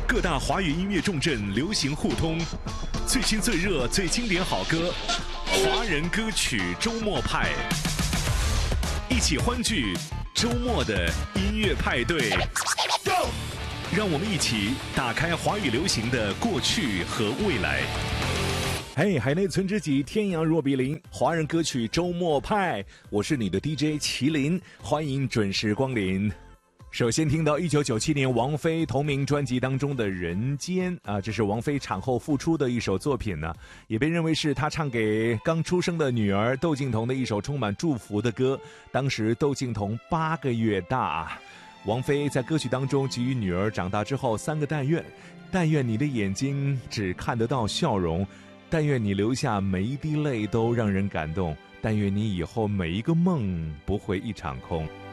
各大华语音乐重镇流行互通，最新最热最经典好歌，华人歌曲周末派，一起欢聚周末的音乐派对。让我们一起打开华语流行的过去和未来。嘿，海内存知己，天涯若比邻，华人歌曲周末派，我是你的 DJ 麒麟，欢迎准时光临。首先听到1997年王菲同名专辑当中的《人间》啊，这是王菲产后复出的一首作品呢，也被认为是她唱给刚出生的女儿窦靖童的一首充满祝福的歌。当时窦靖童8个月大，王菲在歌曲当中给予女儿长大之后3个但愿：但愿你的眼睛只看得到笑容，但愿你流下每一滴泪都让人感动，但愿你以后每一个梦不会一场空。